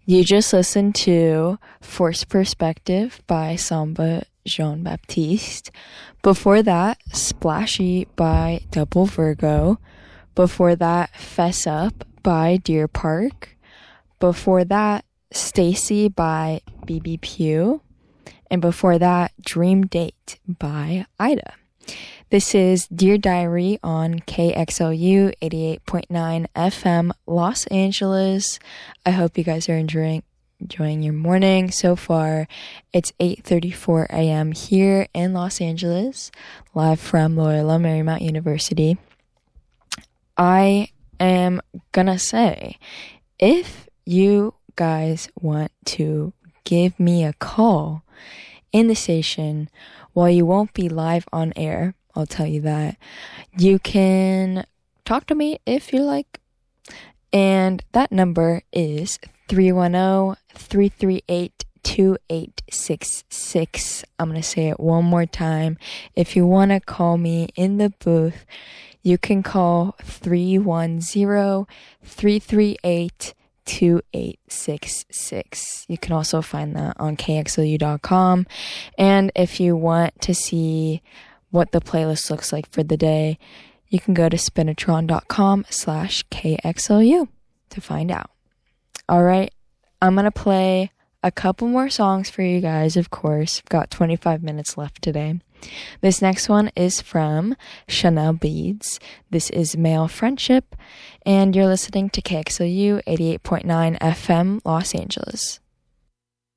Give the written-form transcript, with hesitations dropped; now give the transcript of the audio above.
You just listened to Forced Perspective by Samba Jean-Baptiste. Before that, Splashy by Double Virgo. Before that, Fess Up by Deer Park. Before that, Stacy by BB Pugh. And before that, Dream Date by Ida. This is Dear Diary on KXLU 88.9 FM Los Angeles. I hope you guys are enjoying your morning so far. It's 8:34 a.m. here in Los Angeles, live from Loyola Marymount University. I am gonna say, if you guys want to give me a call in the station, while you won't be live on air, I'll tell you that, you can talk to me if you like. And that number is 310-338-2866. I'm going to say it one more time. If you want to call me in the booth, you can call 310-338-2866. You can also find that on KXLU.com. And if you want to see what the playlist looks like for the day, you can go to spinatron.com/KXLU to find out. All right, I'm going to play a couple more songs for you guys, of course. I've got 25 minutes left today. This next one is from Chanel Beads. This is Male Friendship, and you're listening to KXLU 88.9 FM Los Angeles.